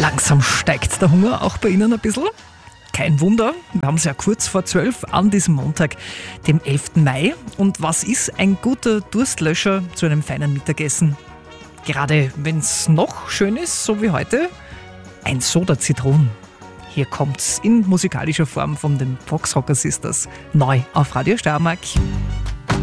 Langsam steigt der Hunger auch bei Ihnen ein bisschen. Kein Wunder, wir haben es ja kurz vor 12 an diesem Montag, dem 11. Mai. Und was ist ein guter Durstlöscher zu einem feinen Mittagessen? Gerade wenn es noch schön ist, so wie heute, ein Soda Zitron. Hier kommt's in musikalischer Form von den Foxhocker Sisters neu auf Radio Steiermark.